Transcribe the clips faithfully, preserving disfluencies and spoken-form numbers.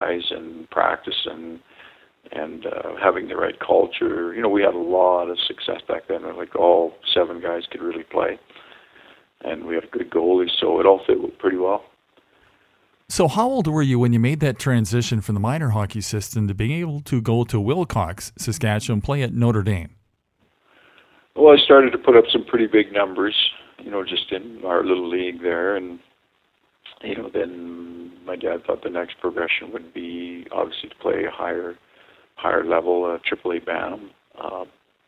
guys and practice and and uh, having the right culture. You know, we had a lot of success back then. Like all seven guys could really play, and we had a good goalie, so it all fit pretty well. So how old were you when you made that transition from the minor hockey system to being able to go to Wilcox, Saskatchewan, play at Notre Dame? Well, I started to put up some pretty big numbers, you know, just in our little league there, and you know, then my dad thought the next progression would be obviously to play a higher, higher level, uh, Triple A Bantam uh,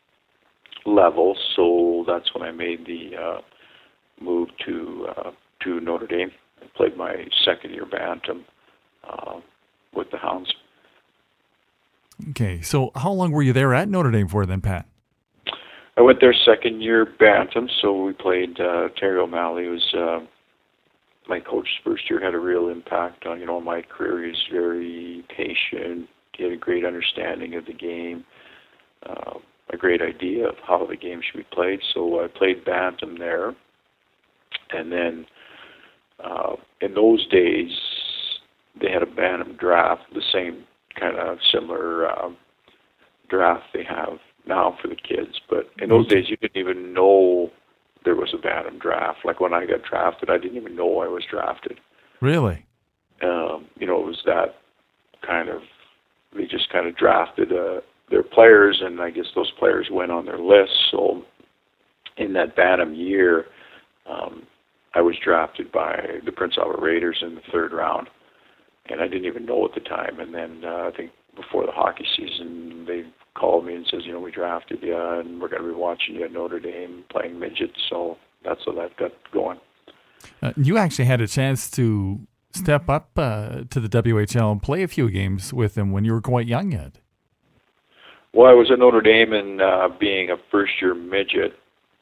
level. So that's when I made the uh, move to uh, to Notre Dame. I played my second year Bantam uh, with the Hounds. Okay, so how long were you there at Notre Dame for then, Pat? I went there second year Bantam, so we played uh, Terry O'Malley, who was uh, my coach's first year, had a real impact on, you know, my career. He's very patient. He had a great understanding of the game, uh, a great idea of how the game should be played. So I played Bantam there. And then uh, in those days, they had a Bantam draft, the same kind of similar uh, draft they have now for the kids. But in those days, you didn't even know there was a Bantam draft. Like when I got drafted, I didn't even know I was drafted. Really? Um, you know, it was that kind of, they just kind of drafted uh, their players, and I guess those players went on their list. So in that Bantam year, um, I was drafted by the Prince Albert Raiders in the third round, and I didn't even know at the time. And then uh, I think before the hockey season, they called me and says, you know, we drafted you, and we're going to be watching you at Notre Dame playing midget. So that's how that got going. Uh, you actually had a chance to step up uh, to the W H L and play a few games with them when you were quite young yet. Well, I was at Notre Dame, and uh, being a first-year midget,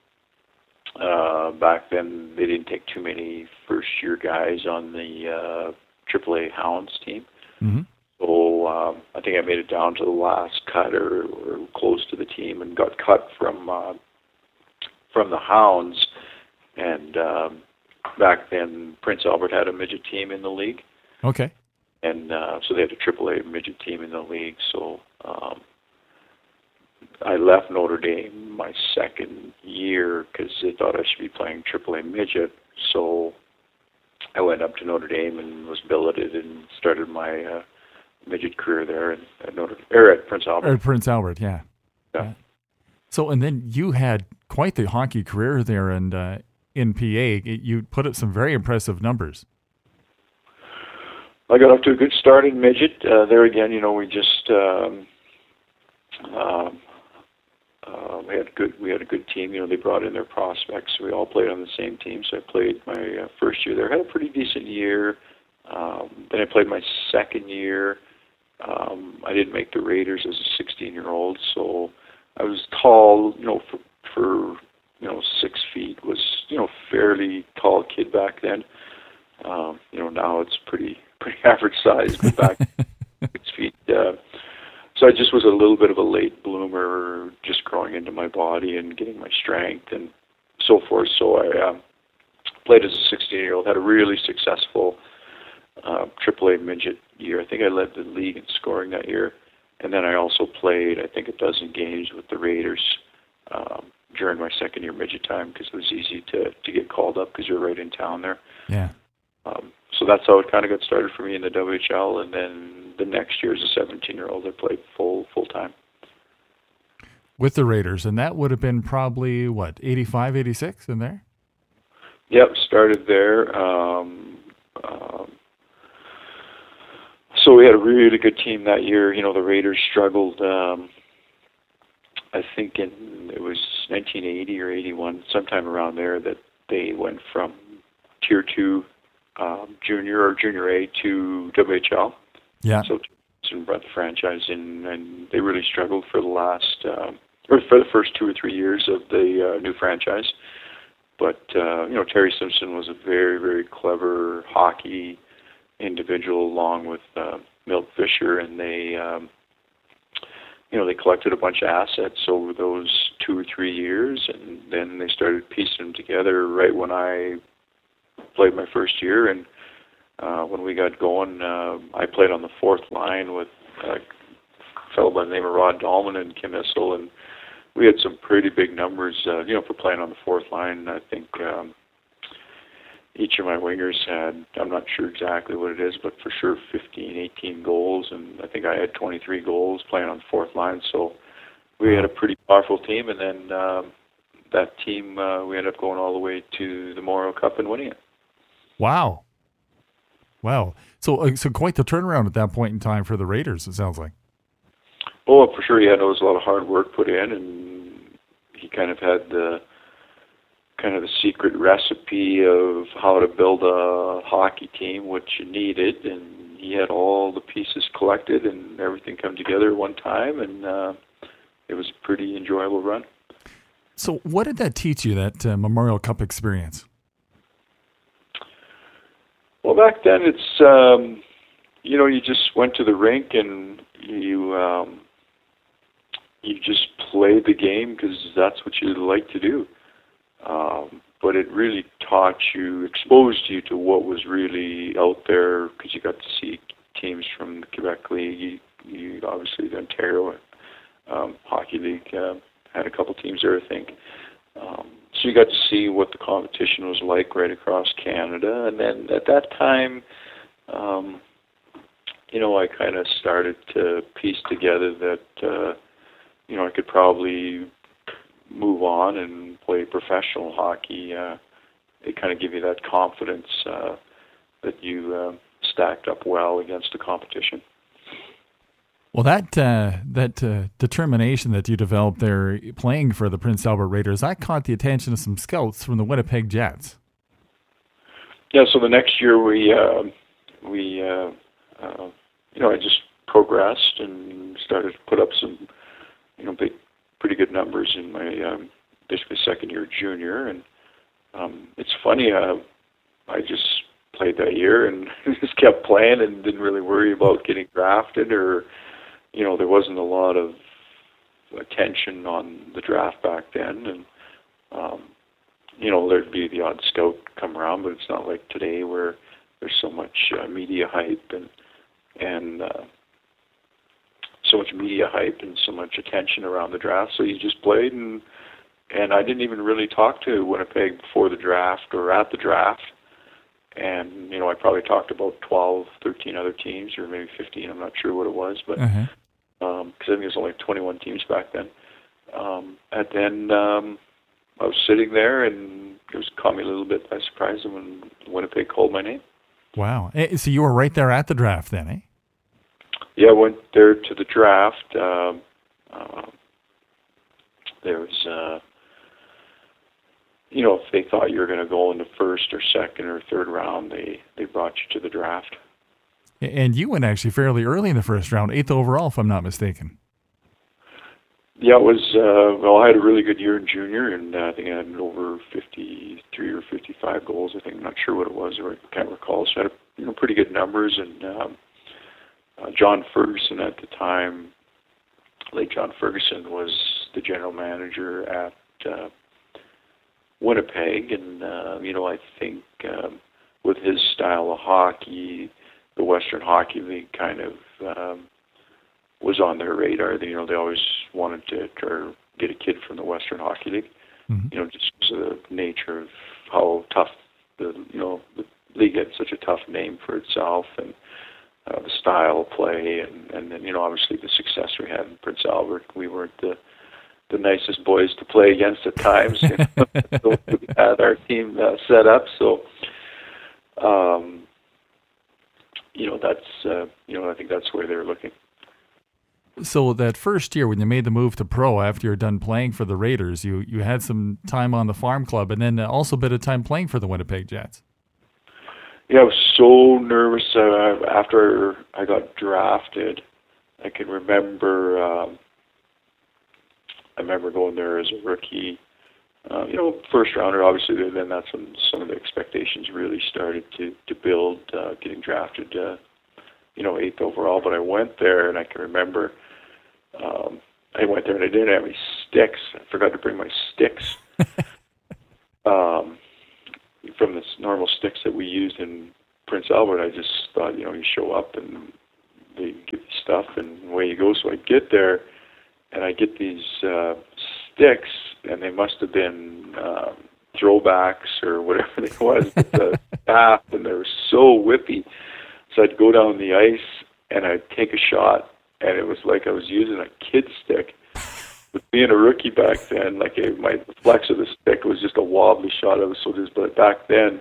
uh, back then they didn't take too many first-year guys on the uh, Triple A Hounds team. Mm-hmm. So um, I think I made it down to the last cut or, or close to the team, and got cut from uh, from the Hounds. And um, back then, Prince Albert had a midget team in the league. Okay. And uh, so they had a Triple A midget team in the league. So um, I left Notre Dame my second year because they thought I should be playing Triple A midget. So I went up to Notre Dame and was billeted and started my uh, midget career there at, at Notre or at Prince Albert. At Prince Albert, yeah. yeah. yeah. So, and then you had quite the hockey career there, and uh, in P A, it, you put up some very impressive numbers. I got off to a good start in midget. Uh, there again, you know, we just um, um, uh, we had good we had a good team. You know, they brought in their prospects. We all played on the same team. So I played my uh, first year there. Had a pretty decent year. Um, then I played my second year. Um, I didn't make the Raiders as a sixteen-year-old, so I was tall. You know, for, for you know six feet was you know fairly tall kid back then. Um, you know, now it's pretty pretty average size, but back six feet. Uh, so I just was a little bit of a late bloomer, just growing into my body and getting my strength and so forth. So I um, played as a sixteen-year-old. Had a really successful Uh, Triple A midget year. I think I led the league in scoring that year, and then I also played I think a dozen games with the Raiders um, during my second year midget time because it was easy to to get called up because you're right in town there. Yeah. Um, so that's how it kind of got started for me in the W H L, and then the next year as a seventeen-year-old, I played full full time with the Raiders, and that would have been probably what eighty-five, eighty-six in there. Yep, started there. Um, um, So we had a really good team that year. You know, the Raiders struggled. Um, I think in it was nineteen eighty or eighty-one, sometime around there, that they went from Tier Two um, Junior or Junior A to W H L. Yeah. So Jason brought the franchise in, and they really struggled for the last, uh, or for the first two or three years of the uh, new franchise. But uh, you know, Terry Simpson was a very, very clever hockey individual, along with uh, Milt Fisher, and they, um, you know, they collected a bunch of assets over those two or three years, and then they started piecing them together right when I played my first year, and uh, when we got going. Uh, I played on the fourth line with a fellow by the name of Rod Dahlman and Kim Issel, and we had some pretty big numbers, uh, you know, for playing on the fourth line. I think um, each of my wingers had, I'm not sure exactly what it is, but for sure fifteen, eighteen goals, and I think I had twenty-three goals playing on the fourth line. So we had a pretty powerful team, and then um, that team, uh, we ended up going all the way to the Memorial Cup and winning it. Wow. Wow. So, uh, so quite the turnaround at that point in time for the Raiders, it sounds like. Oh, for sure. Yeah, there was a lot of hard work put in, and he kind of had the kind of the secret recipe of how to build a hockey team, which you needed, and he had all the pieces collected and everything come together at one time, and uh, it was a pretty enjoyable run. So, what did that teach you, that uh, Memorial Cup experience? Well, back then, it's um, you know, you just went to the rink and you. Um, You just played the game because that's what you like to do. Um, but it really taught you, exposed you to what was really out there, because you got to see teams from the Quebec League. You, you obviously the Ontario um, Hockey League uh, had a couple teams there, I think. Um, so you got to see what the competition was like right across Canada. And then at that time, um, you know, I kind of started to piece together that. Uh, You know, I could probably move on and play professional hockey. Uh, they kind of give you that confidence uh, that you uh, stacked up well against the competition. Well, that uh, that uh, determination that you developed there playing for the Prince Albert Raiders, that caught the attention of some scouts from the Winnipeg Jets. Yeah, so the next year we, uh, we uh, uh, you know, I just progressed and started to put up some you know, big, pretty good numbers in my um, basically second year junior, and um, it's funny. Uh, I just played that year and just kept playing and didn't really worry about getting drafted, or you know, there wasn't a lot of attention on the draft back then, and um, you know, there'd be the odd scout come around, but it's not like today where there's so much uh, media hype and and. Uh, so much media hype and so much attention around the draft. So you just played, and and I didn't even really talk to Winnipeg before the draft or at the draft. And, you know, I probably talked to about twelve, thirteen other teams, or maybe fifteen, I'm not sure what it was, but because uh-huh. um, I think there was only twenty-one teams back then. Um, and then um, I was sitting there, and it was caught me a little bit by surprise when Winnipeg called my name. Wow. So you were right there at the draft then, eh? Yeah, I went there to the draft. Um, uh, there was, uh, you know, if they thought you were going to go in the first or second or third round, they, they brought you to the draft. And you went actually fairly early in the first round, eighth overall, if I'm not mistaken. Yeah, it was, uh, well, I had a really good year in junior, and uh, I think I had over fifty-three or fifty-five goals. I think, I'm not sure what it was, or I can't recall. So I had, you know, pretty good numbers, and um, Uh, John Ferguson at the time, late John Ferguson, was the general manager at uh, Winnipeg, and uh, you know, I think um, with his style of hockey, the Western Hockey League kind of um, was on their radar. They, you know, they always wanted to try to get a kid from the Western Hockey League. Mm-hmm. You know, just because of the nature of how tough the you know the league had such a tough name for itself, and Uh, the style of play, and, and then, you know, obviously the success we had in Prince Albert. We weren't the the nicest boys to play against at times. You know, so we had our team uh, set up, so, um, you know, that's, uh, you know, I think that's where they're looking. So that first year when you made the move to pro after you're done playing for the Raiders, you, you had some time on the farm club, and then also a bit of time playing for the Winnipeg Jets. Yeah, I was so nervous uh, after I got drafted. I can remember, um, I remember going there as a rookie. Uh, you know, first rounder, obviously, then that's when some of the expectations really started to, to build, uh, getting drafted, uh, you know, eighth overall. But I went there, and I can remember um, I went there, and I didn't have any sticks. I forgot to bring my sticks. um from the normal sticks that we used in Prince Albert, I just thought, you know, you show up and they give you stuff and away you go. So I get there and I get these uh, sticks, and they must have been um, throwbacks or whatever it was, the staff, and they were so whippy. So I'd go down the ice and I'd take a shot, and it was like I was using a kid stick. With being a rookie back then, like a, my flex of the stick was just a wobbly shot. I was so just, but back then,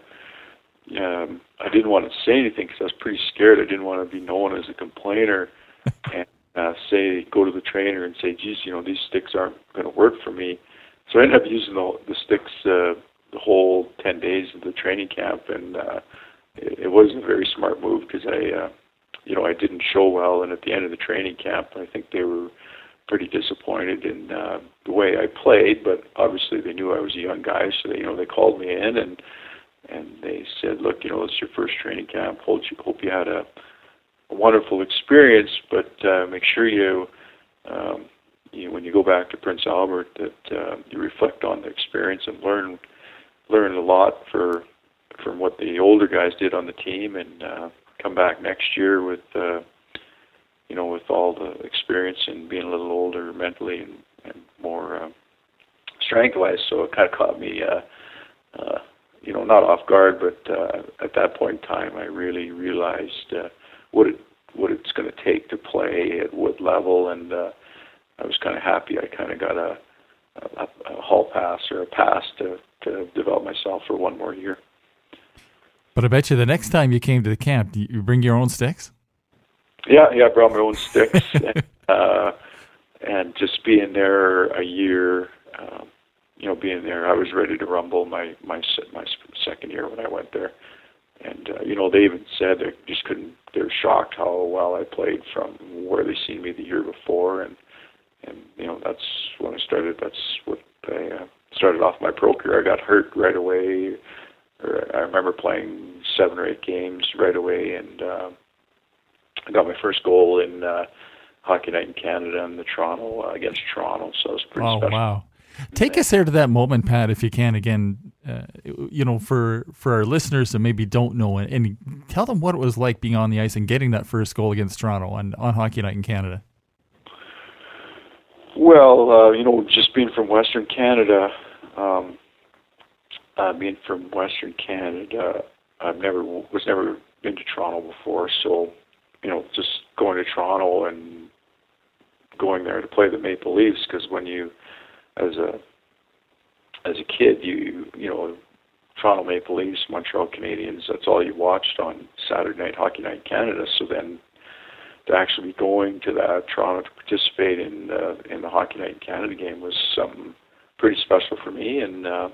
um, I didn't want to say anything because I was pretty scared. I didn't want to be known as a complainer and uh, say, go to the trainer and say, geez, you know, these sticks aren't going to work for me. So I ended up using the, the sticks uh, the whole ten days of the training camp, and uh, it, it wasn't a very smart move because I, uh, you know, I didn't show well, and at the end of the training camp, I think they were pretty disappointed in uh, the way I played, but obviously they knew I was a young guy, so they, you know, they called me in and and they said, look, you know, it's your first training camp. Hope you, hope you had a, a wonderful experience, but uh, make sure you, um, you, when you go back to Prince Albert, that uh, you reflect on the experience and learn learn a lot for from what the older guys did on the team, and uh, come back next year with. Uh, you know, with all the experience and being a little older mentally and, and more uh, strength-wise. So it kind of caught me, uh, uh, you know, not off guard, but uh, at that point in time, I really realized uh, what it what it's going to take to play at what level, and uh, I was kind of happy I kind of got a, a, a hall pass or a pass to, to develop myself for one more year. But I bet you the next time you came to the camp, you bring your own sticks? Yeah, yeah, I brought my own sticks, and, uh, and just being there a year, um, you know, being there, I was ready to rumble my my my second year when I went there, and uh, you know, they even said they just couldn't. They were shocked how well I played from where they seen me the year before, and and you know, that's when I started. That's what I uh, started off my pro career. I got hurt right away. Or I remember playing seven or eight games right away, and. Uh, I got my first goal in uh, Hockey Night in Canada in the Toronto uh, against Toronto, so it was pretty oh, special. Oh wow! Take us there to that moment, Pat, if you can. Again, uh, you know, for for our listeners that maybe don't know, and, and tell them what it was like being on the ice and getting that first goal against Toronto on on Hockey Night in Canada. Well, uh, you know, just being from Western Canada, um, uh, being from Western Canada, I've never was never been to Toronto before, so. You know, just going to Toronto and going there to play the Maple Leafs, because when you, as a as a kid, you you know, Toronto Maple Leafs, Montreal Canadiens, that's all you watched on Saturday night, Hockey Night in Canada. So then to actually be going to that Toronto to participate in uh, in the Hockey Night in Canada game was something pretty special for me, and uh,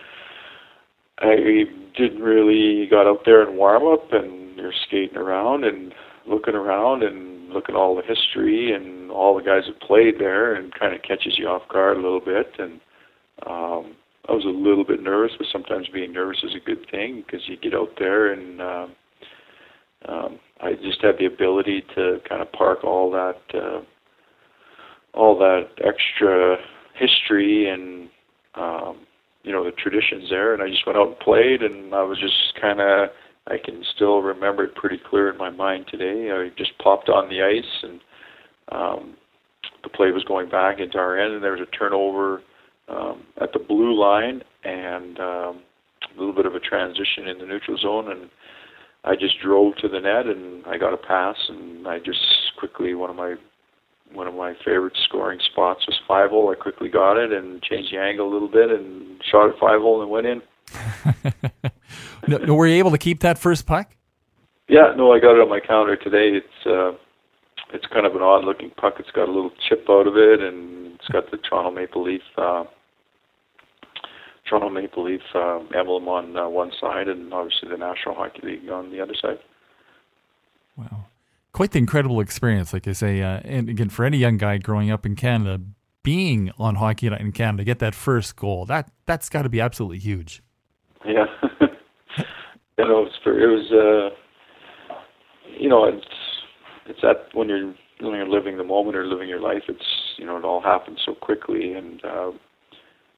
I didn't really got out there and warm up, and you're skating around and looking around and looking at all the history and all the guys that played there, and kind of catches you off guard a little bit. And um, I was a little bit nervous, but sometimes being nervous is a good thing because you get out there and uh, um, I just had the ability to kind of park all that uh, all that extra history and um, you know, the traditions there, and I just went out and played, and I was just kind of. I can still remember it pretty clear in my mind today. I just popped on the ice, and um, the play was going back into our end, and there was a turnover um, at the blue line, and um, a little bit of a transition in the neutral zone, and I just drove to the net, and I got a pass, and I just quickly, one of my one of my favorite scoring spots was five hole. I quickly got it and changed the angle a little bit and shot it five hole and went in. no, were you able to keep that first puck? Yeah, no, I got it on my counter today. It's uh, it's kind of an odd-looking puck. It's got a little chip out of it, and it's got the Toronto Maple Leaf uh, Toronto Maple Leaf uh, emblem on uh, one side, and obviously the National Hockey League on the other side. Wow, quite the incredible experience, like I say. Uh, and again, for any young guy growing up in Canada, being on Hockey Night in Canada, get that first goal, that that's got to be absolutely huge. Yeah, you know, it's for, it was. Uh, you know, it's it's that when you're when you're living the moment or living your life, it's, you know, it all happens so quickly, and uh,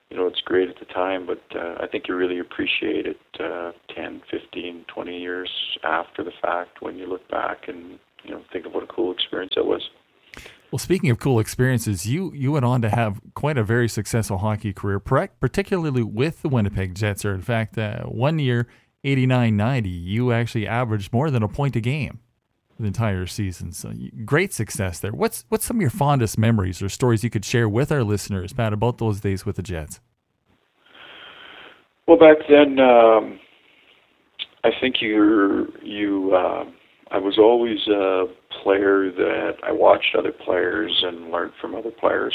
you know, it's great at the time, but uh, I think you really appreciate it uh, ten, fifteen, twenty years after the fact when you look back and, you know, think of what a cool experience it was. Well, speaking of cool experiences, you, you went on to have quite a very successful hockey career, particularly with the Winnipeg Jets. Or in fact, uh, one year, eighty-nine ninety, you actually averaged more than a point a game the entire season. So great success there. What's what's some of your fondest memories or stories you could share with our listeners, Pat, about those days with the Jets? Well, back then, um, I think you're, you, uh, I was always a player that I watched other players and learned from other players.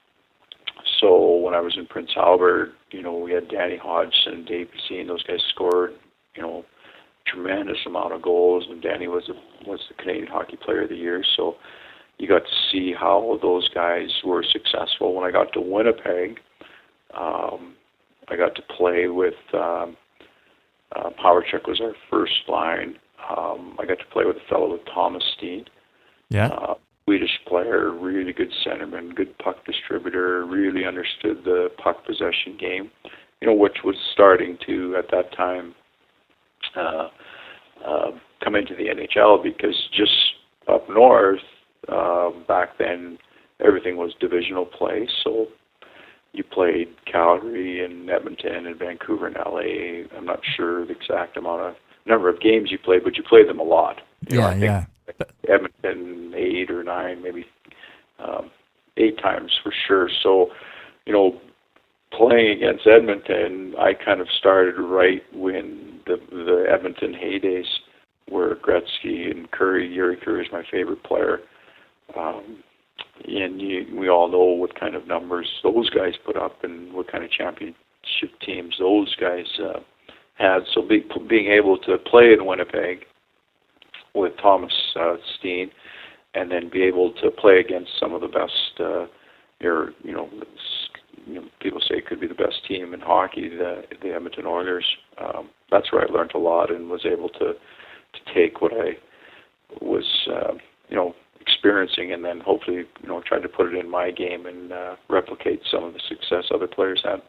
So when I was in Prince Albert, you know, we had Danny Hodgson, Dave Pacine, those guys scored, you know, tremendous amount of goals, and Danny was a, was the Canadian Hockey Player of the Year. So you got to see how those guys were successful. When I got to Winnipeg, um, I got to play with um, uh, Powerchuk was our first line. Um, I got to play with a fellow with Thomas Steen. Yeah. Uh, Swedish player, really good centerman, good puck distributor, really understood the puck possession game, you know, which was starting to, at that time, uh, uh, come into the N H L, because just up north, uh, back then, everything was divisional play. So you played Calgary and Edmonton and Vancouver and L A. I'm not sure the exact amount of number of games you played, but you played them a lot. You yeah, know, I think yeah. Edmonton eight or nine, maybe um, eight times for sure. So, you know, playing against Edmonton, I kind of started right when the the Edmonton heydays were Gretzky and Curry. Yuri Curry is my favorite player. Um, and you, we all know what kind of numbers those guys put up and what kind of championship teams those guys uh, had. So be, being able to play in Winnipeg with Thomas uh, Steen, and then be able to play against some of the best, uh, your, you know, you know, people say it could be the best team in hockey, the, the Edmonton Oilers. Um, that's where I learned a lot and was able to, to take what I was, uh, you know, experiencing, and then hopefully, you know, try to put it in my game and uh, replicate some of the success other players had.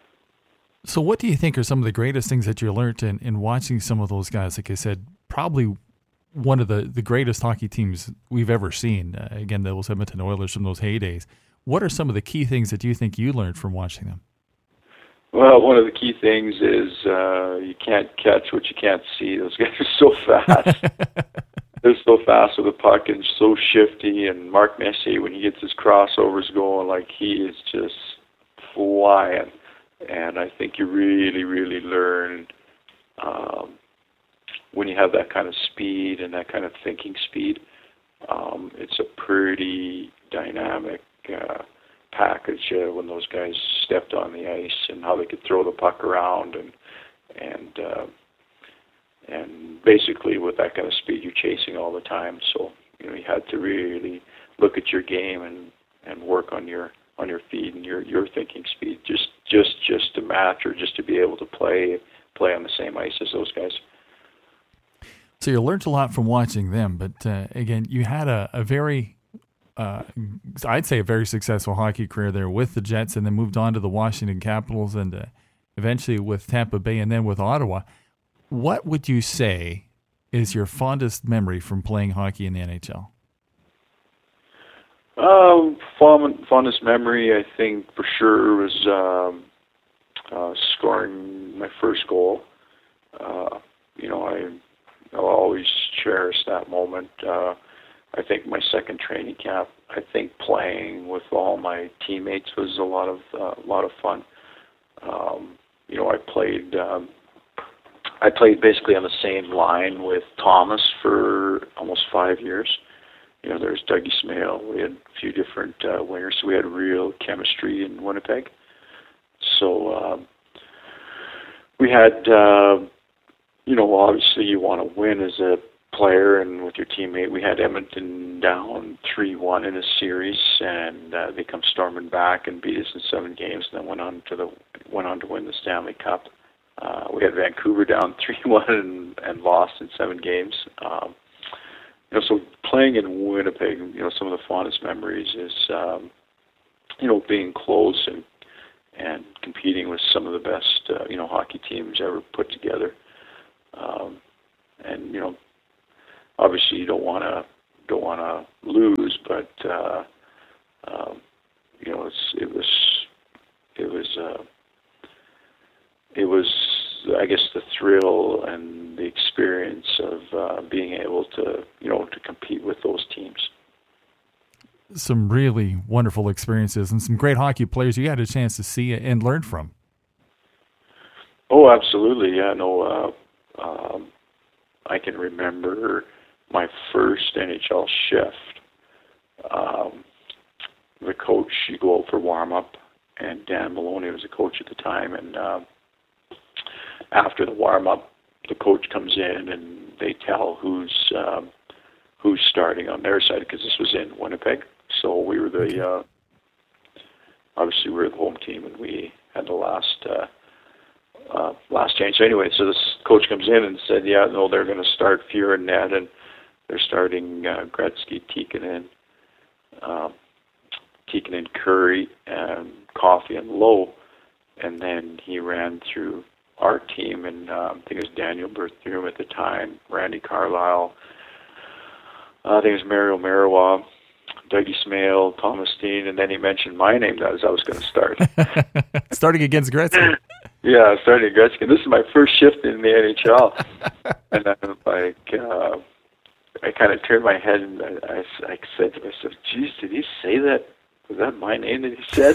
So what do you think are some of the greatest things that you learned in, in watching some of those guys? Like I said, probably one of the, the greatest hockey teams we've ever seen. Uh, again, those Edmonton Oilers from those heydays. What are some of the key things that you think you learned from watching them? Well, one of the key things is uh, you can't catch what you can't see. Those guys are so fast. They're so fast with the puck and so shifty. And Mark Messier, when he gets his crossovers going, like, he is just flying. And I think you really, really learn um, when you have that kind of speed and that kind of thinking speed. Um, it's a pretty dynamic uh, package uh, when those guys stepped on the ice, and how they could throw the puck around, and and uh, and basically with that kind of speed, you're chasing all the time. So you know you had to really look at your game and, and work on your on your feet and your, your thinking speed, just just just to match, or just to be able to play play on the same ice as those guys. So you learned a lot from watching them, but uh, again, you had a, a very, uh, I'd say a very successful hockey career there with the Jets, and then moved on to the Washington Capitals, and uh, eventually with Tampa Bay, and then with Ottawa. What would you say is your fondest memory from playing hockey in the N H L? Um, fond, fondest memory, I think, for sure, was um, uh, scoring my first goal. Uh, you know, I... I'll always cherish that moment. Uh, I think my second training camp, I think playing with all my teammates was a lot of uh, a lot of fun. Um, you know, I played um, I played basically on the same line with Thomas for almost five years. You know, there's Dougie Smale. We had a few different uh, wingers, so we had real chemistry in Winnipeg. So um, we had. Uh, You know, obviously you want to win as a player and with your teammate. We had Edmonton down three one in a series, and uh, they come storming back and beat us in seven games, and then went on to the went on to win the Stanley Cup. Uh, we had Vancouver down three one and, and lost in seven games. Um, you know, so playing in Winnipeg, you know, some of the fondest memories is, um, you know, being close and and competing with some of the best, uh, you know, hockey teams ever put together. Um, and you know, obviously you don't want to don't want to lose, but uh, um, you know, it's it was it was uh, it was I guess the thrill and the experience of uh, being able to you know to compete with those teams. Some really wonderful experiences and some great hockey players you had a chance to see and learn from. Oh, absolutely. Yeah, no, uh, um, I can remember my first N H L shift. Um, the coach, you go out for warm-up, and Dan Maloney was the coach at the time, and uh, after the warm-up, the coach comes in and they tell who's um, who's starting on their side, because this was in Winnipeg. So we were the, uh, obviously we were the home team, and we had the last uh, uh, last change. So anyway, so this coach comes in and said, yeah, no, they're going to start Fuhr and Ned, and they're starting uh, Gretzky, Tikkanen, uh, Tikkanen, Curry, and Coffey and Lowe. And then he ran through our team, and um, I think it was Daniel Berthiaume at the time, Randy Carlyle, uh, I think it was Mario Marois, Dougie Smale, Thomas Steen, and then he mentioned my name as I was going to start. Starting against Gretzky. Yeah, starting against Gretzky. This is my first shift in the N H L. And I'm like, uh, I kind of turned my head and I, I, I said to myself, geez, did he say that? Was that my name that he said?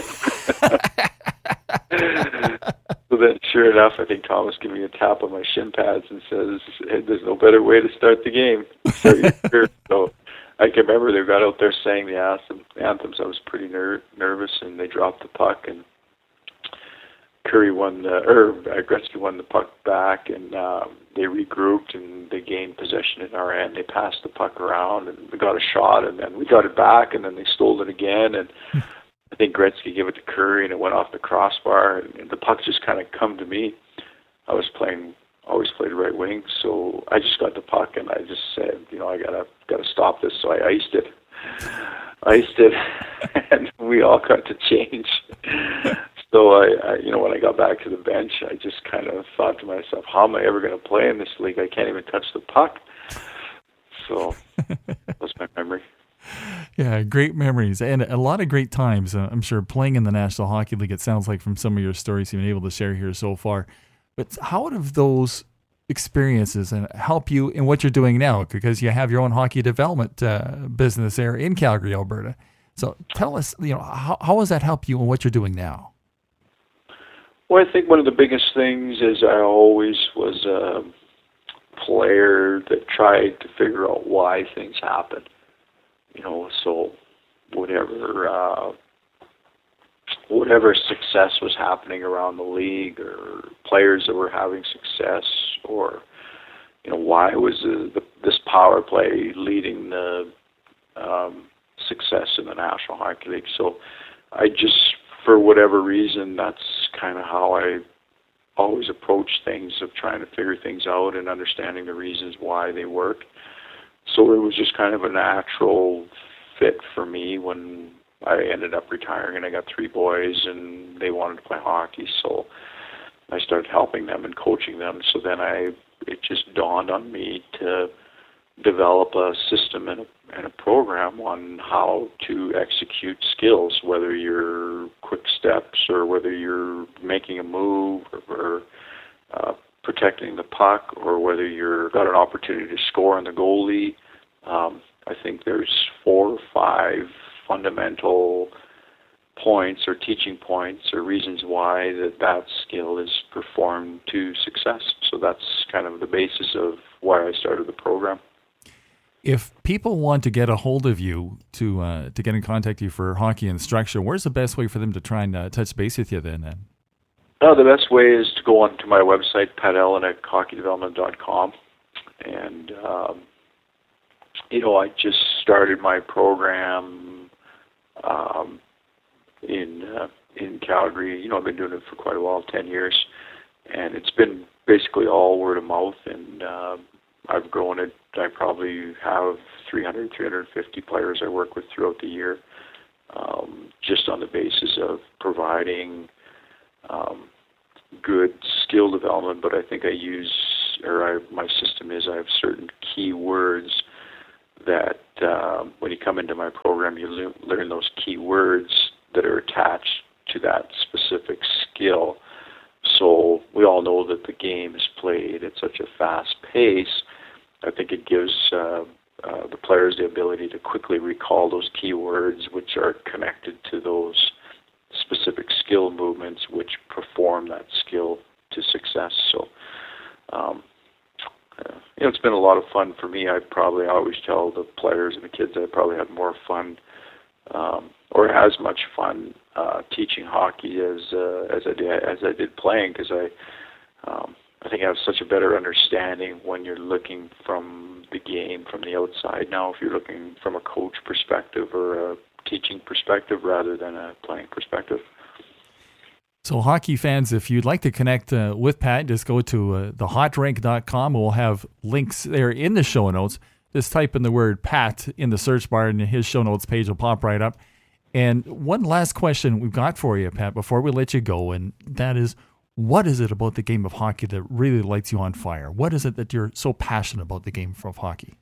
So then, sure enough, I think Thomas gave me a tap on my shin pads and says, hey, there's no better way to start the game. So I can remember they got out there saying the anthem, anthems. I was pretty ner- nervous, and they dropped the puck, and Curry won the, or uh, Gretzky won the puck back, and um, they regrouped and they gained possession in our end. They passed the puck around, and we got a shot, and then we got it back, and then they stole it again, and I think Gretzky gave it to Curry, and it went off the crossbar, and the puck just kind of come to me. I was playing, always played right wing, so I just got the puck, and I just said, you know, I gotta gotta stop this. So I iced it, iced it, and we all got to change. So I, I, you know, when I got back to the bench, I just kind of thought to myself, how am I ever going to play in this league? I can't even touch the puck. So that's my memory. Yeah, great memories and a lot of great times. Uh, I'm sure playing in the National Hockey League, it sounds like from some of your stories you've been able to share here so far. But how have those experiences help you in what you're doing now? Because you have your own hockey development uh, business there in Calgary, Alberta. So tell us, you know, how, how has that helped you in what you're doing now? Well, I think one of the biggest things is I always was a player that tried to figure out why things happen. You know, so whatever uh, whatever success was happening around the league, or players that were having success, or you know, why was the, the, this power play leading the um, success in the National Hockey League? So I just, for whatever reason, that's kind of how I always approach things, of trying to figure things out and understanding the reasons why they work. So it was just kind of a natural fit for me when I ended up retiring, and I got three boys and they wanted to play hockey. So I started helping them and coaching them. So then I, it just dawned on me to develop a system and a, and a program on how to execute skills, whether you're quick steps or whether you're making a move or, or uh, protecting the puck, or whether you've got an opportunity to score on the goalie. Um, I think there's four or five fundamental points or teaching points or reasons why that, that skill is performed to success. So that's kind of the basis of why I started the program. If people want to get a hold of you to uh, to get in contact with you for hockey instruction, where's the best way for them to try and uh, touch base with you then? then? Uh, the best way is to go on to my website, pat elenick hockey development dot com. And, um, you know, I just started my program um, in uh, in Calgary. You know, I've been doing it for quite a while, ten years. And it's been basically all word of mouth. And uh, I've grown it. I probably have three hundred, three hundred fifty players I work with throughout the year, um, just on the basis of providing um, good skill development, but I think I use, or I, my system is I have certain key words that uh, when you come into my program, you le- learn those key words that are attached to that specific skill. So we all know that the game is played at such a fast pace. I think it gives uh, uh, the players the ability to quickly recall those key words which are connected to those specific skill movements which perform that skill to success. So, um, uh, you know, it's been a lot of fun for me. I probably always tell the players and the kids that I probably had more fun um, or as much fun uh, teaching hockey as uh, as I did as I did playing, because I um, I think I have such a better understanding when you're looking from the game from the outside. Now, if you're looking from a coach perspective or a teaching perspective rather than a playing perspective. So hockey fans, if you'd like to connect uh, with Pat, just go to uh, the hot rink dot com. We'll have links there in the show notes. Just type in the word Pat in the search bar and his show notes page will pop right up. And one last question we've got for you, Pat, before we let you go, and that is, what is it about the game of hockey that really lights you on fire? What is it that you're so passionate about the game of hockey?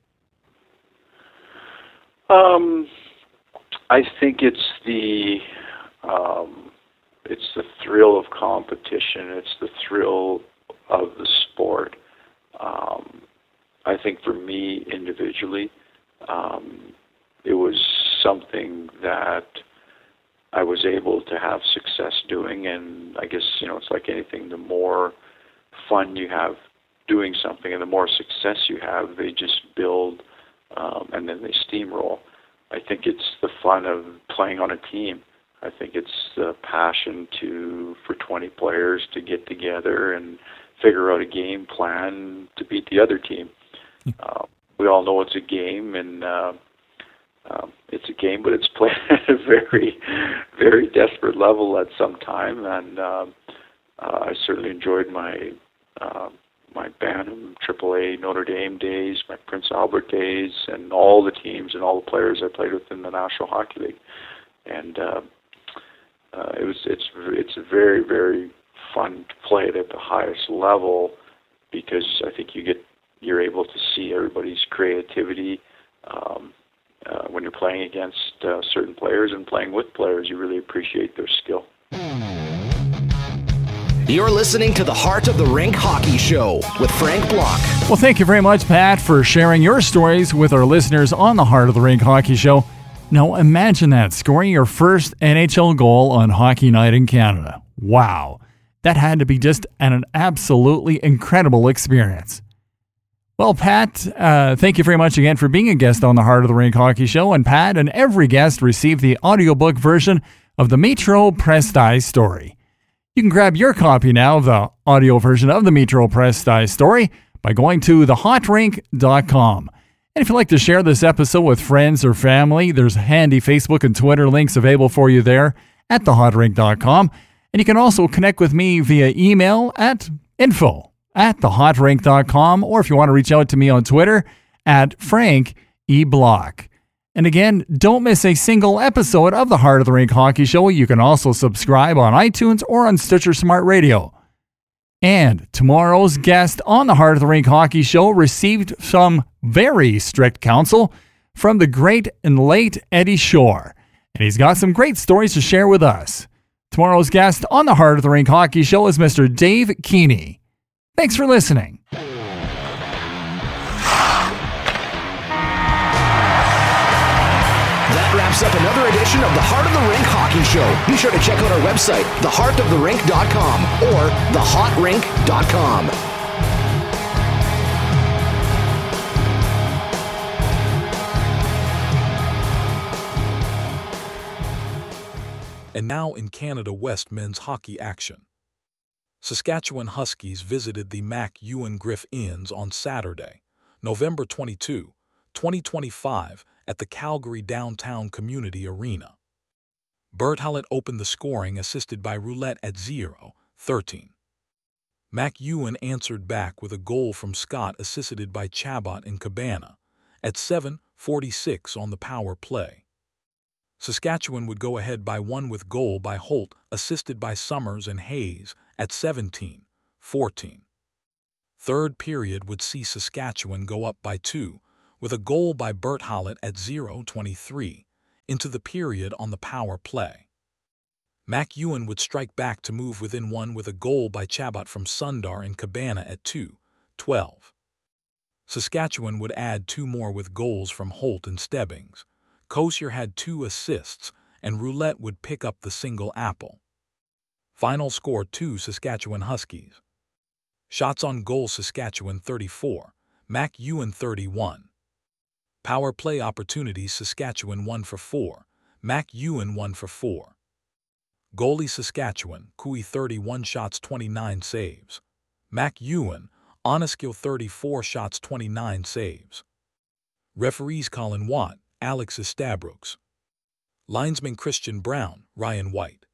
Um, I think it's the um, it's the thrill of competition. It's the thrill of the sport. Um, I think for me individually, um, it was something that I was able to have success doing, and I guess, you know, it's like anything, the more fun you have doing something and the more success you have, they just build um, and then they steamroll. I think it's the fun of playing on a team. I think it's the passion to for twenty players to get together and figure out a game plan to beat the other team. Uh, we all know it's a game, and uh, um, it's a game, but it's played at a very, very desperate level at some time. And uh, uh, I certainly enjoyed my uh, my Bantam, Triple A, Notre Dame days, my Prince Albert days, and all the teams and all the players I played with in the National Hockey League. And uh, uh, it was it's it's very, very fun to play it at the highest level, because I think you get you're able to see everybody's creativity um, uh, when you're playing against uh, certain players and playing with players. You really appreciate their skill. You're listening to the Heart of the Rink Hockey Show with Frank Block. Well, thank you very much, Pat, for sharing your stories with our listeners on the Heart of the Rink Hockey Show. Now, imagine that, scoring your first N H L goal on Hockey Night in Canada. Wow. That had to be just an, an absolutely incredible experience. Well, Pat, uh, thank you very much again for being a guest on the Heart of the Rink Hockey Show. And Pat and every guest received the audiobook version of the Metro Press-Style story. You can grab your copy now of the audio version of the Metro Press-Style story by going to the hot rink dot com. And if you'd like to share this episode with friends or family, there's handy Facebook and Twitter links available for you there at the hot rink dot com. And you can also connect with me via email at info at the hot rink dot com, or if you want to reach out to me on Twitter, at Frank E. Block. And again, don't miss a single episode of the Heart of the Rink Hockey Show. You can also subscribe on iTunes or on Stitcher Smart Radio. And tomorrow's guest on the Heart of the Rink Hockey Show received some very strict counsel from the great and late Eddie Shore. And he's got some great stories to share with us. Tomorrow's guest on the Heart of the Rink Hockey Show is Mister Dave Keeney. Thanks for listening. That wraps up another edition of the Heart of the Rink Hockey Show. Be sure to check out our website, the heart of the rink dot com or the hot rink dot com. And now in Canada West men's hockey action. Saskatchewan Huskies visited the Mac Ewan Griff Inns on Saturday, November twenty-second, twenty twenty-five, at the Calgary Downtown Community Arena. Bert Hullett opened the scoring, assisted by Roulette at zero thirteen. Mac Ewan answered back with a goal from Scott, assisted by Chabot and Cabana, at seven forty-six on the power play. Saskatchewan would go ahead by one with goal by Holt, assisted by Summers and Hayes, at seventeen fourteen. Third period would see Saskatchewan go up by two, with a goal by Bert Hollett at zero twenty-three, into the period on the power play. Mac Ewan would strike back to move within one with a goal by Chabot from Sundar and Cabana at two twelve. Saskatchewan would add two more with goals from Holt and Stebbings. Kosier had two assists, and Roulette would pick up the single apple. Final score two Saskatchewan Huskies. Shots on goal Saskatchewan thirty-four, Mac Ewan thirty-one. Power play opportunities Saskatchewan one for four, Mac Ewan one for four. Goalie Saskatchewan, Cooey thirty-one shots twenty-nine saves. Mac Ewan, Oneskill thirty-four shots twenty-nine saves. Referees Colin Watt, Alex Estabrooks. Linesman Christian Brown, Ryan White.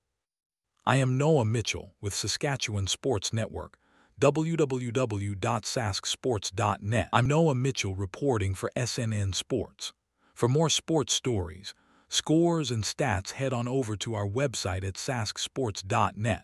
I am Noah Mitchell with Saskatchewan Sports Network, w w w dot sask sports dot net. I'm Noah Mitchell reporting for S N N Sports. For more sports stories, scores, and stats, head on over to our website at sask sports dot net.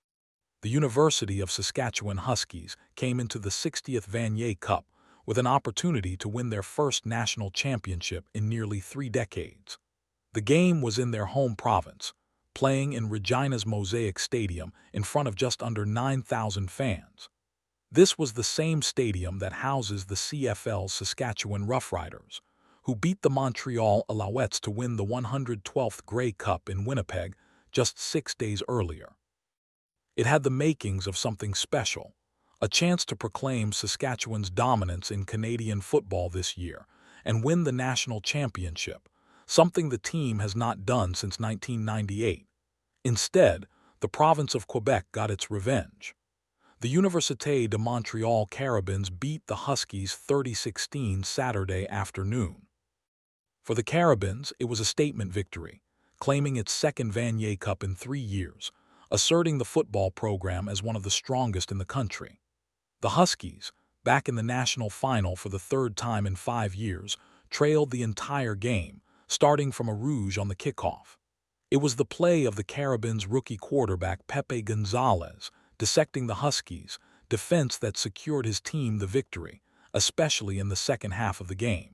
The University of Saskatchewan Huskies came into the sixtieth Vanier Cup with an opportunity to win their first national championship in nearly three decades. The game was in their home province, playing in Regina's Mosaic Stadium in front of just under nine thousand fans. This was the same stadium that houses the C F L's Saskatchewan Roughriders, who beat the Montreal Alouettes to win the one hundred twelfth Grey Cup in Winnipeg just six days earlier. It had the makings of something special, a chance to proclaim Saskatchewan's dominance in Canadian football this year and win the national championship, something the team has not done since nineteen ninety-eight. Instead, the province of Quebec got its revenge. The Université de Montréal Carabins beat the Huskies thirty sixteen Saturday afternoon. For the Carabins, it was a statement victory, claiming its second Vanier Cup in three years, asserting the football program as one of the strongest in the country. The Huskies, back in the national final for the third time in five years, trailed the entire game, starting from a rouge on the kickoff. It was the play of the Carabins' rookie quarterback Pepe Gonzalez, dissecting the Huskies' defense that secured his team the victory, especially in the second half of the game.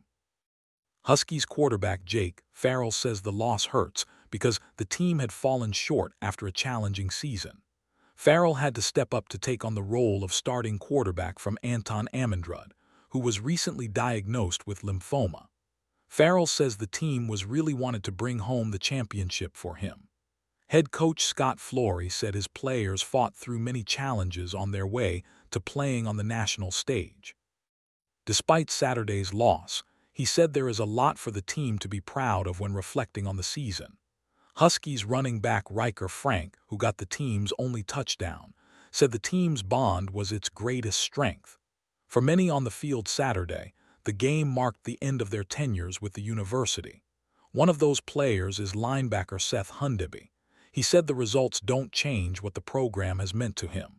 Huskies quarterback Jake Farrell says the loss hurts because the team had fallen short after a challenging season. Farrell had to step up to take on the role of starting quarterback from Anton Amundrud, who was recently diagnosed with lymphoma. Farrell says the team was really wanted to bring home the championship for him. Head coach Scott Flory said his players fought through many challenges on their way to playing on the national stage. Despite Saturday's loss, he said there is a lot for the team to be proud of when reflecting on the season. Huskies running back Riker Frank, who got the team's only touchdown, said the team's bond was its greatest strength. For many on the field Saturday, the game marked the end of their tenures with the university. One of those players is linebacker Seth Hundeby. He said the results don't change what the program has meant to him.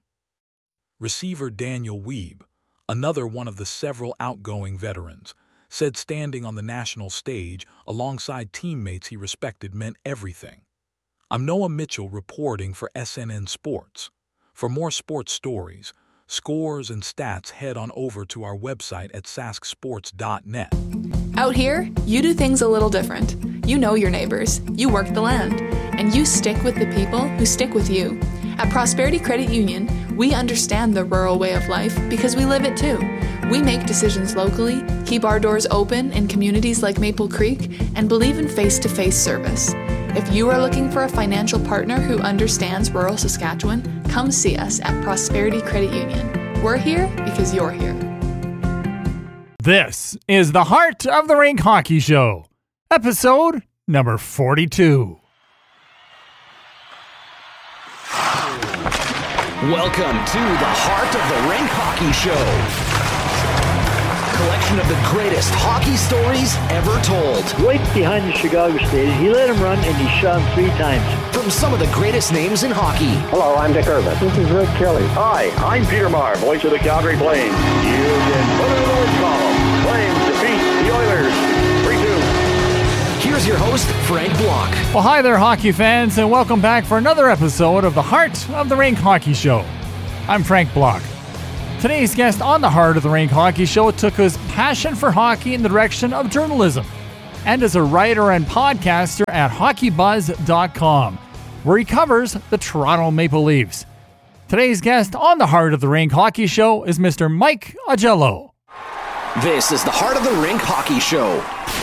Receiver Daniel Weeb, another one of the several outgoing veterans, said standing on the national stage alongside teammates he respected meant everything. I'm Noah Mitchell reporting for S N N Sports. For more sports stories, scores, and stats, head on over to our website at sask sports dot net. Out here, you do things a little different. You know your neighbors, you work the land, and you stick with the people who stick with you. At Prosperity Credit Union, we understand the rural way of life because we live it too. We make decisions locally, keep our doors open in communities like Maple Creek, and believe in face-to-face service. If you are looking for a financial partner who understands rural Saskatchewan, come see us at Prosperity Credit Union. We're here because you're here. This is the Heart of the Rink Hockey Show, episode number forty-two. Welcome to the Heart of the Rink Hockey Show. Collection of the greatest hockey stories ever told. Right behind the Chicago Stadium, he let him run and he shot him three times. From some of the greatest names in hockey. Hello, I'm Dick Irvin. This is Rick Kelly. Hi, I'm Peter Maher, voice of the Calgary Flames. You've been put in the win column. Flames defeat the Oilers three two. Here's Here's your host, Frank Block. Well, hi there, hockey fans, and welcome back for another episode of the Heart of the Rink Hockey Show. I'm Frank Block. Today's guest on the Heart of the Rink Hockey Show took his passion for hockey in the direction of journalism, and is a writer and podcaster at hockey buzz dot com, where he covers the Toronto Maple Leafs. Today's guest on the Heart of the Rink Hockey Show is Mister Mike Augello. This is the Heart of the Rink Hockey Show.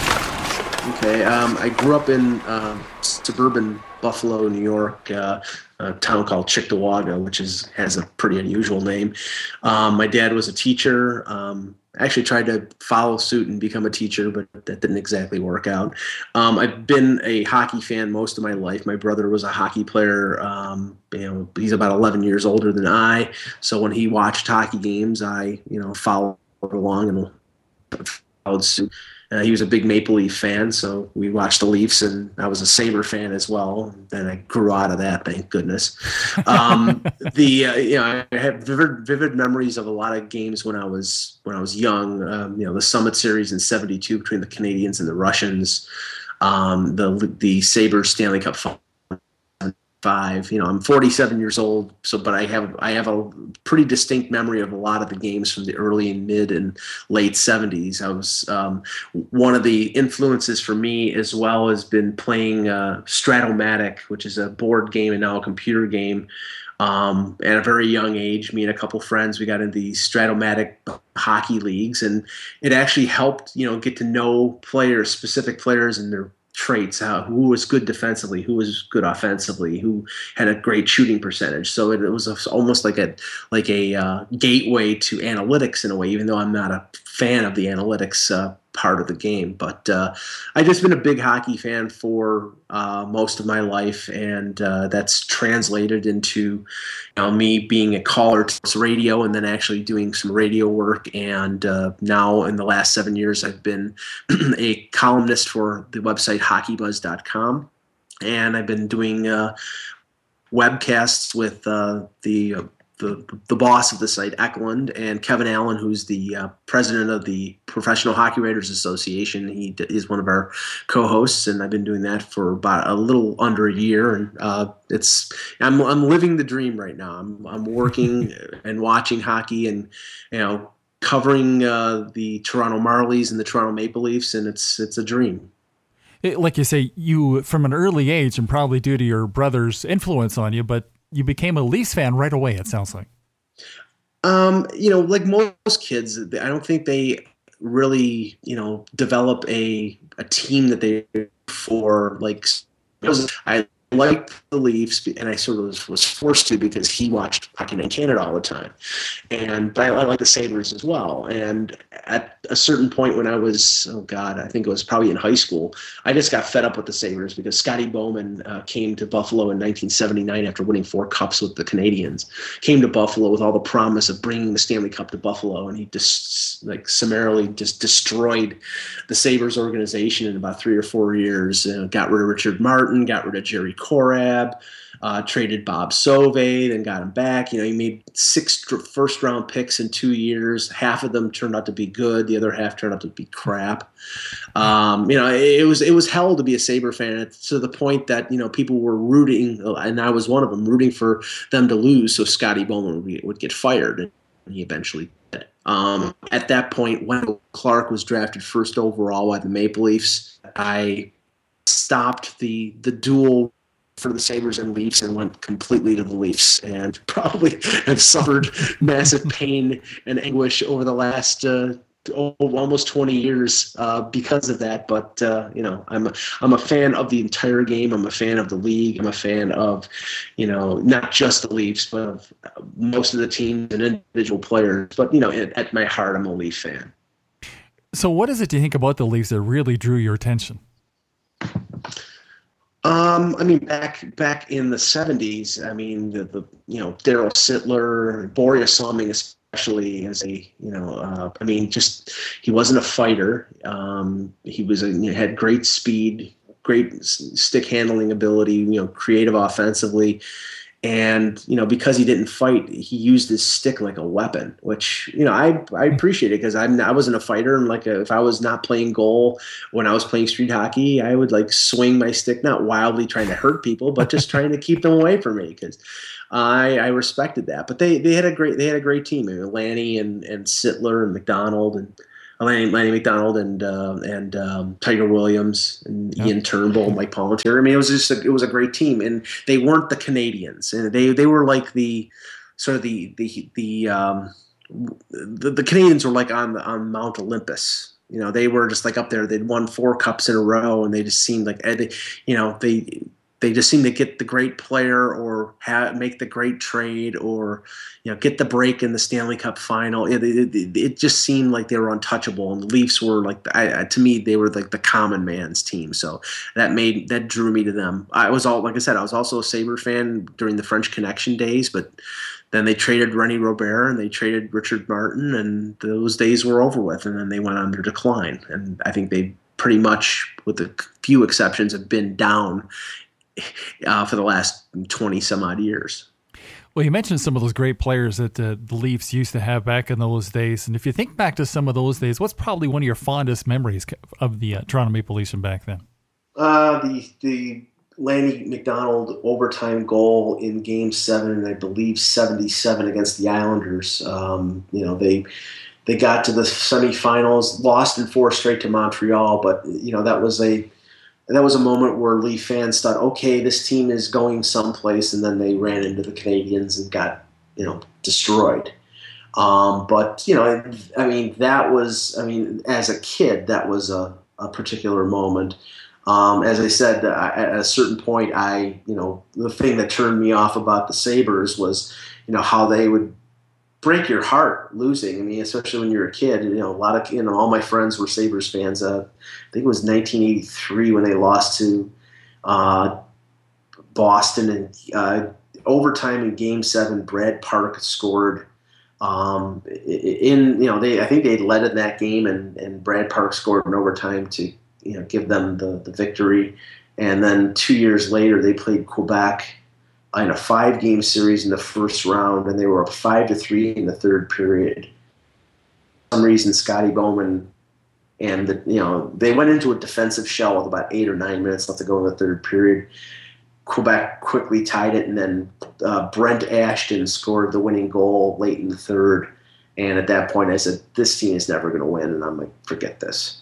Okay, um, I grew up in uh, suburban Buffalo, New York, uh, a town called Cheektowaga, which is has a pretty unusual name. Um, my dad was a teacher. Um, I actually tried to follow suit and become a teacher, but that didn't exactly work out. Um, I've been a hockey fan most of my life. My brother was a hockey player. Um, you know, he's about eleven years older than I. So when he watched hockey games, I, you know, followed along and followed suit. Uh, he was a big Maple Leaf fan, so we watched the Leafs, and I was a Sabre fan as well. Then I grew out of that, thank goodness. Um, the uh, you know, I have vivid, vivid memories of a lot of games when I was when I was young. Um, you know, the Summit Series in seventy-two between the Canadians and the Russians, um, the the Sabres Stanley Cup final. Five, you know, I'm forty-seven years old, so but I have I have a pretty distinct memory of a lot of the games from the early and mid and late seventies. I was um, one of the influences for me as well has been playing uh, Stratomatic, which is a board game and now a computer game. Um, at a very young age, me and a couple friends, we got into these Stratomatic hockey leagues, and it actually helped, you know, get to know players, specific players, and their traits, how, who was good defensively, who was good offensively, who had a great shooting percentage. So it, it was a, almost like a like a uh, gateway to analytics in a way, even though I'm not a fan of the analytics uh, part of the game. But uh, I've just been a big hockey fan for uh, most of my life, and uh, that's translated into, you know, me being a caller to radio and then actually doing some radio work. And uh, now in the last seven years, I've been a columnist for the website hockey buzz dot com, and I've been doing uh, webcasts with uh, the uh, The, the boss of the site, Eklund, and Kevin Allen, who's the uh, president of the Professional Hockey Writers Association. He d- is one of our co-hosts, and I've been doing that for about a little under a year. And uh, it's I'm I'm living the dream right now. I'm I'm working and watching hockey, and you know, covering uh, the Toronto Marlies and the Toronto Maple Leafs, and it's it's a dream. It, like you say, you from an early age, and probably due to your brother's influence on you, but you became a Leafs fan right away, it sounds like. Um, you know, like most kids, I don't think they really, you know, develop a a team that they for like. I liked the Leafs, and I sort of was, was forced to because he watched Hockey Night in Canada all the time, and but I, I like the Sabres as well. And at a certain point when I was, oh God, I think it was probably in high school, I just got fed up with the Sabres because Scotty Bowman uh, came to Buffalo in nineteen seventy-nine after winning four cups with the Canadians, came to Buffalo with all the promise of bringing the Stanley Cup to Buffalo, and he just like summarily just destroyed the Sabres organization in about three or four years. Uh, got rid of Richard Martin, got rid of Jerry Korab, uh, traded Bob Sauvé, then got him back. You know, he made six first round picks in two years. Half of them turned out to be good. The other half turned out to be crap. Um, you know, it, it was it was hell to be a Sabre fan, to the point that, you know, people were rooting, and I was one of them, rooting for them to lose so Scotty Bowman would, be, would get fired. And he eventually did. Um, at that point, Wendell Clark was drafted first overall by the Maple Leafs. I stopped the the duel for the Sabres and Leafs and went completely to the Leafs, and probably have suffered massive pain and anguish over the last uh, oh, almost twenty years uh, because of that. But uh, you know, I'm a, I'm a fan of the entire game. I'm a fan of the league. I'm a fan of, you know, not just the Leafs, but of most of the teams and individual players. But you know, at, at my heart, I'm a Leaf fan. So, what is it do you think about the Leafs that really drew your attention? Um, I mean, back back in the seventies, I mean, the, the you know, Daryl Sittler, Boris Salming especially as a, you know, uh, I mean, just, he wasn't a fighter. Um, he was a, you know, had great speed, great stick handling ability, you know, creative offensively. And, you know, because he didn't fight, he used his stick like a weapon, which, you know, I I appreciate it because I'm I wasn't a fighter. And like a, if I was not playing goal when I was playing street hockey, I would like swing my stick, not wildly trying to hurt people, but just trying to keep them away from me because I I respected that. But they, they had a great they had a great team. I mean, Lanny and, and Sittler and McDonald and Lanny, Lanny McDonald and uh, and um, Tiger Williams and yep. Ian Turnbull, Mike Palmentier. I mean, it was just a, it was a great team, and they weren't the Canadians, and they they were like the sort of the the the um, the, the Canadians were like on the, on Mount Olympus. You know, they were just like up there. They'd won four cups in a row, and they just seemed like they, you know they. They just seem to get the great player or have, make the great trade or, you know, get the break in the Stanley Cup final. It, it, it, it just seemed like they were untouchable. And the Leafs were like, I, to me, they were like the common man's team. So that made that drew me to them. I was all like I said, I was also a Sabres fan during the French Connection days, but then they traded Rennie Robert and they traded Richard Martin, and those days were over with. And then they went on their decline. And I think they pretty much, with a few exceptions, have been down Uh, for the last twenty some odd years. Well, you mentioned some of those great players that uh, the Leafs used to have back in those days. And if you think back to some of those days, what's probably one of your fondest memories of the uh, Toronto Maple Leafs from back then? Uh, the the Lanny McDonald overtime goal in Game Seven, and I believe seventy-seven against the Islanders. Um, you know, they they got to the semifinals, lost in four straight to Montreal, but you know that was a that was a moment where Leaf fans thought, okay, this team is going someplace, and then they ran into the Canadians and got, you know, destroyed. Um, but, you know, I mean, that was, I mean, as a kid, that was a, a particular moment. Um, as I said, I, at a certain point, I, you know, the thing that turned me off about the Sabres was, you know, how they would break your heart losing. I mean, especially when you're a kid. You know, a lot of, you know, all my friends were Sabres fans. Uh, I think it was nineteen eighty-three when they lost to uh, Boston, and uh, overtime in Game Seven. Brad Park scored. Um, in you know, they I think they led in that game, and, and Brad Park scored in overtime to you know give them the, the victory. And then two years later, they played Quebec in a five-game series in the first round, and they were up five to three in the third period. For some reason, Scotty Bowman and the, you know they went into a defensive shell with about eight or nine minutes left to go in the third period. Quebec quickly tied it, and then uh, Brent Ashton scored the winning goal late in the third. And at that point, I said, "This team is never going to win," and I'm like, "Forget this."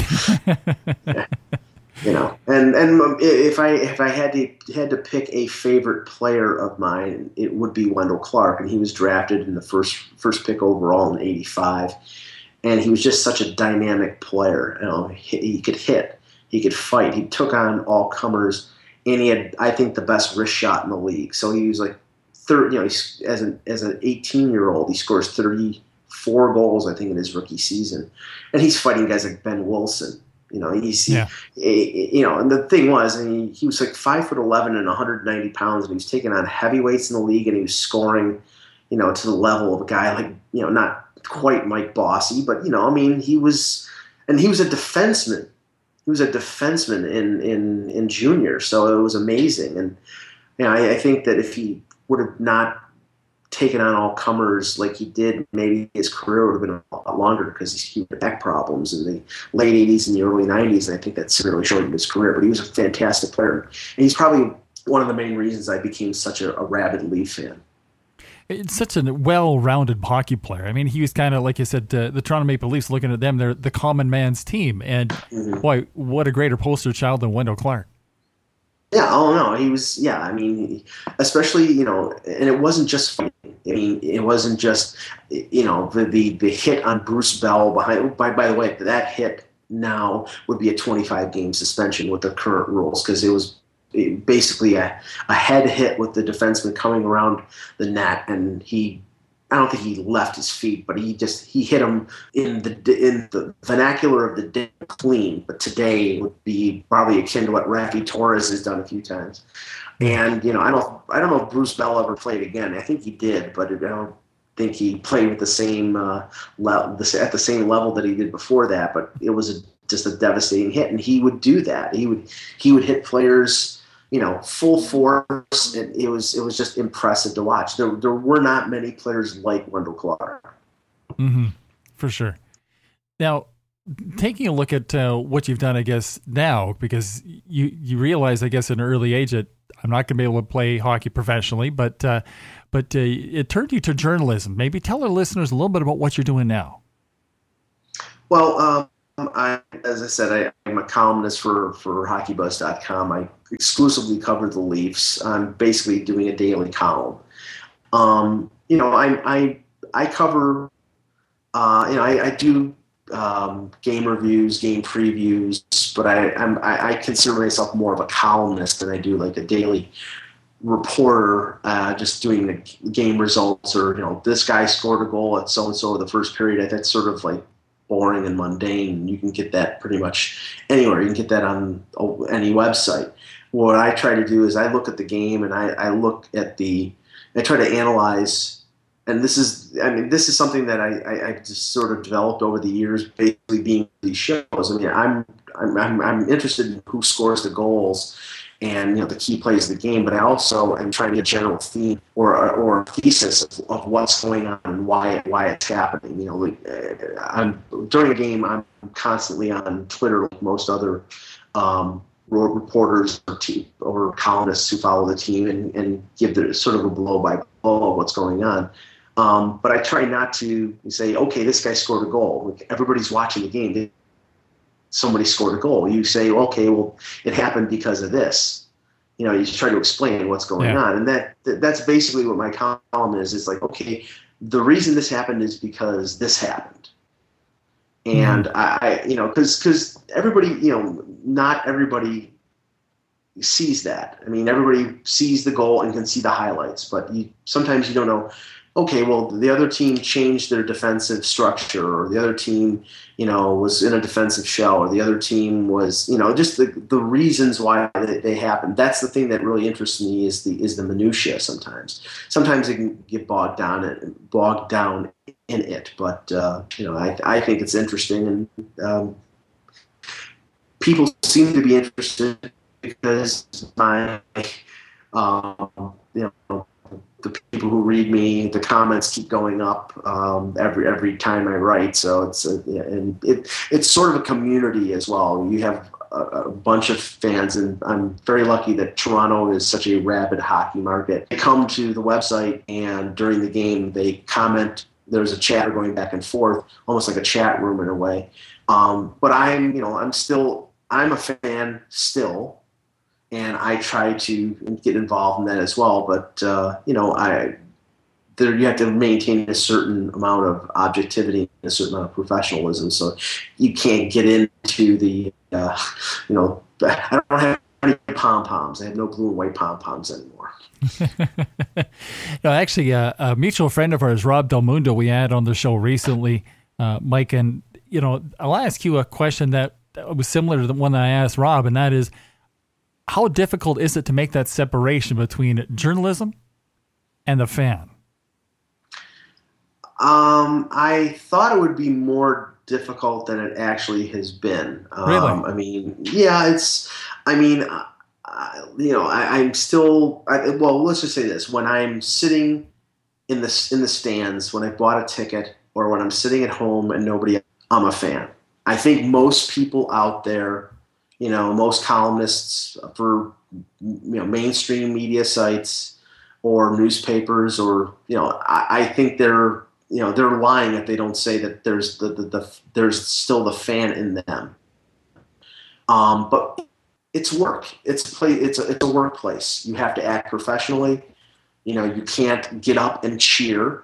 Yeah. You know, and and if I if I had to had to pick a favorite player of mine, it would be Wendell Clark, and he was drafted in the first first pick overall in eighty-five, and he was just such a dynamic player. You know, he, he could hit, he could fight, he took on all comers, and he had, I think, the best wrist shot in the league. So he was like, third, you know, he's, as an as an eighteen year old, he scores thirty-four goals, I think, in his rookie season, and he's fighting guys like Ben Wilson. You know, he's, yeah. he, you know, and the thing was, I mean, he was like five foot eleven and one hundred ninety pounds, and he was taking on heavyweights in the league, and he was scoring, you know, to the level of a guy like, you know, not quite Mike Bossy, but, you know, I mean, he was, and he was a defenseman. He was a defenseman in, in, in junior, so it was amazing. And, you know, I, I think that if he would have not taken on all comers like he did, maybe his career would have been a lot longer because he had back problems in the late eighties and the early nineties, and I think that severely shortened his career. But he was a fantastic player, and he's probably one of the main reasons I became such a, a rabid Leaf fan. It's such a well-rounded hockey player. I mean, he was kind of, like you said, uh, the Toronto Maple Leafs, looking at them, they're the common man's team, and mm-hmm. boy, what a greater poster child than Wendell Clark. Yeah, oh no, he was, yeah, I mean, especially, you know, and it wasn't just fighting. I mean, it wasn't just, you know, the the, the hit on Bruce Bell behind, by, by the way, that hit now would be a twenty-five game suspension with the current rules, because it was basically a, a head hit with the defenseman coming around the net, and he, I don't think he left his feet, but he just, he hit him in the in the vernacular of the day clean, but today would be probably akin to what Rafi Torres has done a few times. And, you know, I don't I don't know if Bruce Bell ever played again. I think he did, but I don't think he played with the same uh, le- the, at the same level that he did before that. But it was a, just a devastating hit, and he would do that. He would he would hit players, you know, full force. And it was it was just impressive to watch. There there were not many players like Wendell Clark. Mm-hmm. For sure. Now, taking a look at uh, what you've done, I guess, now, because you, you realize, I guess, at an early age that I'm not going to be able to play hockey professionally, but uh, but uh, it turned you to journalism. Maybe tell our listeners a little bit about what you're doing now. Well, um, I, as I said, I, I'm a columnist for, for hockey buzz dot com. I exclusively cover the Leafs. I'm basically doing a daily column. Um, you know, I I I cover. Uh, you know, I, I do um, game reviews, game previews, but I, I'm, I, I consider myself more of a columnist than I do like a daily reporter, uh, just doing the game results or, you know, this guy scored a goal at so-and-so in the first period. That's sort of like boring and mundane. You can get that pretty much anywhere. You can get that on any website. What I try to do is I look at the game and I, I look at the, I try to analyze. And this is, I mean, this is something that I, I, I just sort of developed over the years, basically being these shows. I mean, I'm, I'm, I'm, I'm interested in who scores the goals and, you know, the key plays of the game, but I also am trying to get a general theme or, or a thesis of, of what's going on and why, why it's happening. You know, like, uh, I'm, during a game, I'm constantly on Twitter, like most other um, reporters or, team, or columnists who follow the team and, and give the sort of a blow by blow of what's going on. Um, but I try not to say, okay, this guy scored a goal. Like, everybody's watching the game. Somebody scored a goal. You say, okay, well, it happened because of this. You know, you try to explain what's going yeah. on. And that that's basically what my column is. It's like, okay, the reason this happened is because this happened. And mm-hmm. I, you know, because because everybody, you know, not everybody sees that. I mean, everybody sees the goal and can see the highlights, but you, sometimes you don't know, okay, well, the other team changed their defensive structure, or the other team, you know, was in a defensive shell, or the other team was, you know, just the, the reasons why they, they happened. That's the thing that really interests me is the is the minutia sometimes. Sometimes it can get bogged down in, bogged down in it, but, uh, you know, I, I think it's interesting, and um, people seem to be interested because my, um, you know, the people who read me, the comments keep going up um, every every time I write. So it's a, and it it's sort of a community as well. You have a, a bunch of fans, and I'm very lucky that Toronto is such a rabid hockey market. They come to the website, and during the game, they comment. There's a chatter going back and forth, almost like a chat room in a way. Um, but I'm, you know, I'm still, I'm a fan still. And I try to get involved in that as well, but uh, you know, I there you have to maintain a certain amount of objectivity and a certain amount of professionalism. So you can't get into the, uh, you know, I don't have any pom poms. I have no blue and white pom poms anymore. No, actually, uh, a mutual friend of ours, Rob Del Mundo, we had on the show recently, uh, Mike, and you know, I'll ask you a question that was similar to the one that I asked Rob, and that is, how difficult is it to make that separation between journalism and the fan? Um, I thought it would be more difficult than it actually has been. Um, really? I mean, yeah, it's, I mean, uh, you know, I, I'm still, I, well, let's just say this. When I'm sitting in the, in the stands, when I bought a ticket, or when I'm sitting at home and nobody, I'm a fan. I think most people out there, you know, most columnists for, you know, mainstream media sites or newspapers, or, you know, I, I think they're, you know, they're lying if they don't say that there's the, the, the there's still the fan in them. Um, but it's work. It's play. It's a, it's a workplace. You have to act professionally. You know, you can't get up and cheer.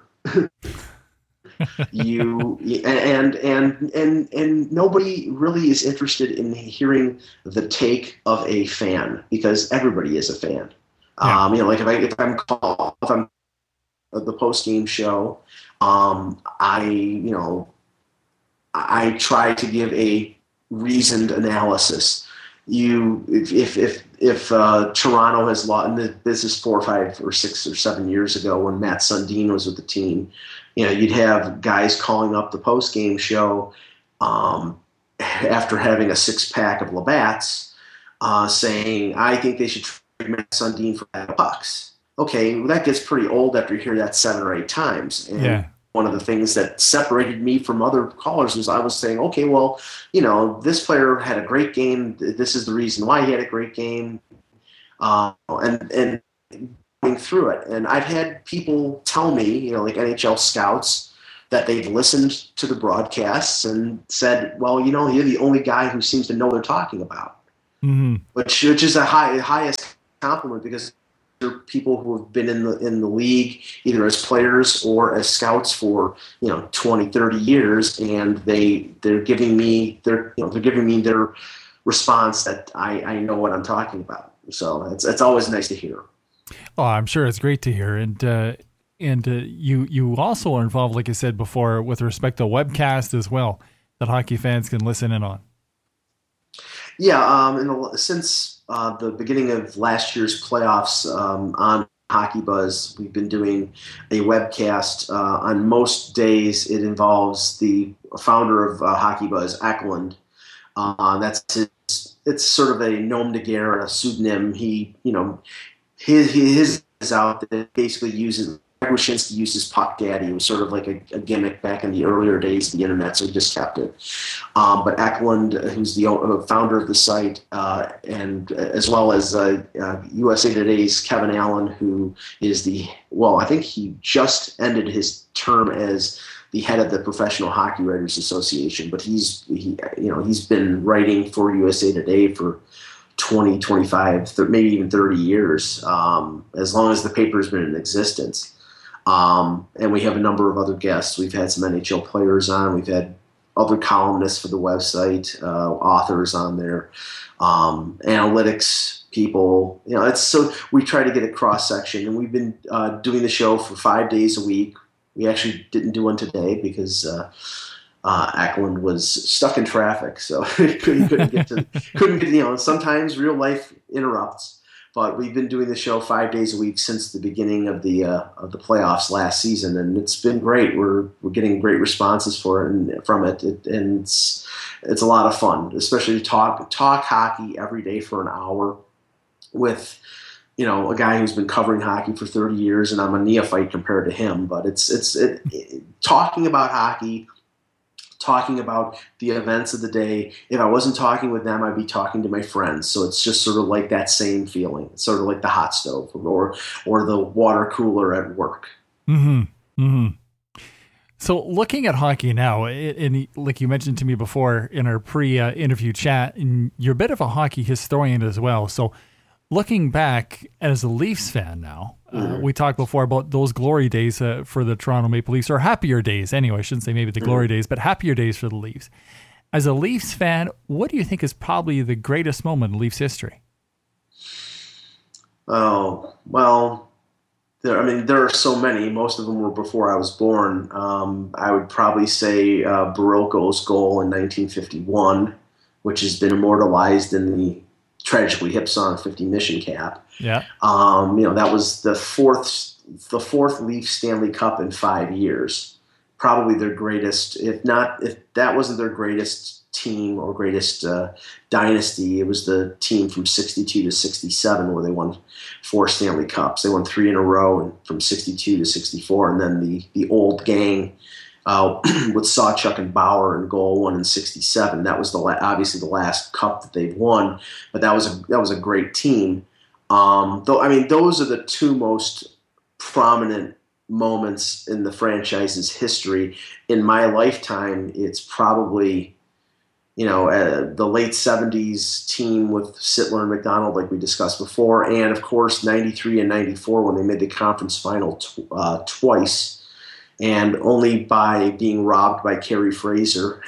you and and and and nobody really is interested in hearing the take of a fan, because everybody is a fan. Yeah. Um, you know, like if I if I'm called if I'm the post game show, um, I you know I try to give a reasoned analysis. You if if if, if uh, Toronto has lost, and this is four or five or six or seven years ago when Matt Sundin was with the team. You know, you'd have guys calling up the post-game show um, after having a six-pack of Labatt's uh, saying, I think they should trade Matt Sundin for bad pucks. Okay, well, that gets pretty old after you hear that seven or eight times. And yeah. one of the things that separated me from other callers was I was saying, okay, well, you know, this player had a great game. This is the reason why he had a great game. Uh, and and going through it. And I've had people tell me, you know, like N H L scouts, that they've listened to the broadcasts and said, well, you know, you're the only guy who seems to know what they're talking about, mm-hmm. which, which is a high, highest compliment, because there are people who have been in the in the league either as players or as scouts for, you know, twenty, thirty years, and they they're giving me their you know they're giving me their response that I, I know what I'm talking about. So it's it's always nice to hear. Oh, I'm sure it's great to hear. And uh, and uh, you you also are involved, like I said before, with respect to webcast as well, that hockey fans can listen in on. Yeah, um, in the, since uh, the beginning of last year's playoffs um, on Hockey Buzz, we've been doing a webcast. Uh, on most days, it involves the founder of uh, Hockey Buzz, Eklund. Uh, that's his, it's sort of a nom de guerre, a pseudonym. He, you know, his his is out that basically uses. Greg Wyshynski uses Puck Daddy. It was sort of like a, a gimmick back in the earlier days of the internet, so he just kept it. Um, but Eklund, who's the uh, founder of the site, uh, and uh, as well as uh, uh, U S A Today's Kevin Allen, who is the, well, I think he just ended his term as the head of the Professional Hockey Writers Association, but he's, he, you know, he's been writing for U S A Today for twenty, twenty-five, maybe even thirty years, um, as long as the paper's been in existence. Um, and we have a number of other guests. We've had some N H L players on. We've had other columnists for the website, uh, authors on there, um, analytics people. You know, it's so we try to get a cross section, and we've been uh, doing the show for five days a week. We actually didn't do one today because uh, uh, Eklund was stuck in traffic, so he couldn't, couldn't get to couldn't get. You know, sometimes real life interrupts. But we've been doing the show five days a week since the beginning of the uh, of the playoffs last season, and it's been great. We're we're getting great responses for it and from it, it and it's it's a lot of fun, especially to talk talk hockey every day for an hour with, you know, a guy who's been covering hockey for thirty years, and I'm a neophyte compared to him. But it's it's it, it, talking about hockey. Talking about the events of the day. If I wasn't talking with them, I'd be talking to my friends. So it's just sort of like that same feeling. It's sort of like the hot stove or or the water cooler at work. Mm-hmm. Mm-hmm. So looking at hockey now, and like you mentioned to me before in our pre-interview chat, and you're a bit of a hockey historian as well. So looking back as a Leafs fan now, mm-hmm. uh, we talked before about those glory days uh, for the Toronto Maple Leafs, or happier days anyway. I shouldn't say maybe the glory mm-hmm. days, but happier days for the Leafs. As a Leafs fan, what do you think is probably the greatest moment in Leafs history? Oh, well, there, I mean, there are so many. Most of them were before I was born. Um, I would probably say uh, Barilko's goal in nineteen fifty-one, which has been immortalized in the Tragically Hip Song fifty Mission Cap. Yeah. Um, you know, that was the fourth the fourth Leaf Stanley Cup in five years. Probably their greatest, if not, if that wasn't their greatest team or greatest uh, dynasty, it was the team from sixty-two to sixty-seven where they won four Stanley Cups. They won three in a row, and from sixty-two to sixty-four, and then the the old gang uh, with Sawchuk and Bauer in goal, won in sixty-seven. That was the la- obviously the last cup that they've won, but that was a that was a great team. Um, though I mean, those are the two most prominent moments in the franchise's history. In my lifetime, it's probably, you know, uh, the late seventies team with Sittler and McDonald, like we discussed before, and of course ninety-three and ninety-four when they made the conference final tw- uh, twice, and only by being robbed by Kerry Fraser.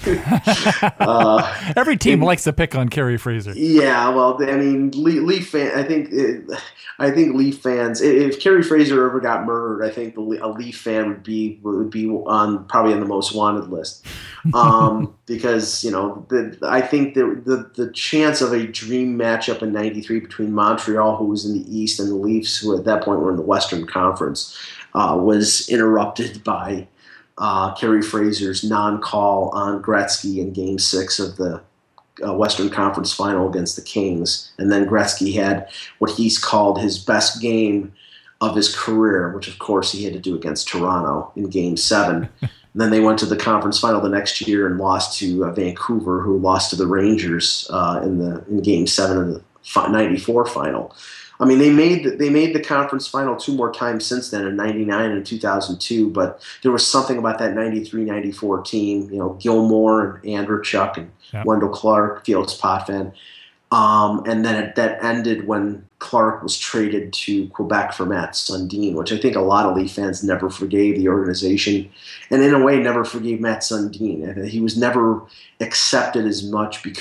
uh, Every team and, likes to pick on Kerry Fraser. Yeah, well, I mean, Leaf, Leaf fan. I think, it, I think Leaf fans. If Kerry Fraser ever got murdered, I think the, a Leaf fan would be would be on probably on the most wanted list, um, because you know, the, I think the, the the chance of a dream matchup in ninety-three between Montreal, who was in the East, and the Leafs, who at that point were in the Western Conference, uh, was interrupted by Uh, Kerry Fraser's non-call on Gretzky in Game Six of the uh, Western Conference Final against the Kings. And then Gretzky had what he's called his best game of his career, which of course he had to do against Toronto in Game Seven. And then they went to the conference final the next year and lost to uh, Vancouver, who lost to the Rangers uh, in the in Game Seven of the ninety-four final. I mean, they made the, they made the conference final two more times since then, in ninety-nine and two thousand two. But there was something about that ninety-three ninety-four team, you know, Gilmore and Andrechuk and Yep. Wendell Clark, Felix Potvin. Um, and then it, that ended when Clark was traded to Quebec for Matt Sundin, which I think a lot of Leaf fans never forgave the organization, and in a way never forgave Matt Sundin. He was never accepted as much because